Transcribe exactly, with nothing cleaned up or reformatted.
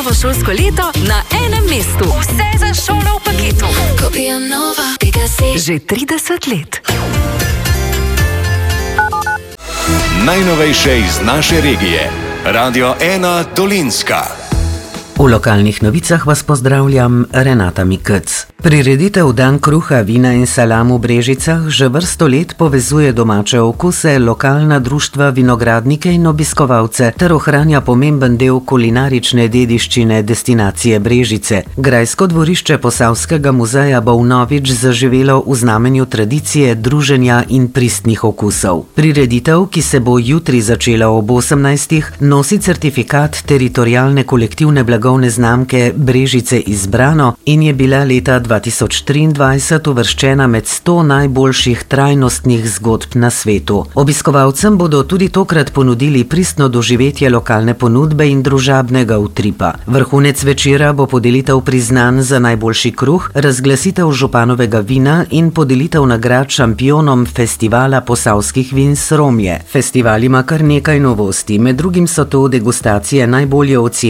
novo šolsko leto na enem mestu. Vse za šolo v paketu. Že trideset let. Najnovejše iz naše regije. Radio ena Dolenjska. V lokalnih novicah vas pozdravljam, Renata Mikec. Prireditev Dan kruha, vina in salam v Brežicah že vrsto let povezuje domače okuse, lokalna društva, vinogradnike in obiskovalce ter ohranja pomemben del kulinarične dediščine destinacije Brežice. Grajsko dvorišče Posavskega muzeja bo vnovič zaživelo v znamenju tradicije, druženja in pristnih okusov. Prireditev, ki se bo jutri začela ob osemnajstih, nosi certifikat teritorialne kolektivne blagovne znamke Brežice izbrano in je bila leta dva tisoč triindvajset uvrščena med sto najboljših trajnostnih zgodb na svetu. Obiskovalcem bodo tudi tokrat ponudili pristno doživetje lokalne ponudbe in družabnega utripa. Vrhunec večera bo podelitev priznanj za najboljši kruh, razglasitev županovega vina in podelitev nagrad šampionom festivala posavskih vin Sromje. Festival ima kar nekaj novosti, med drugim so to degustacije najbolje ocenjene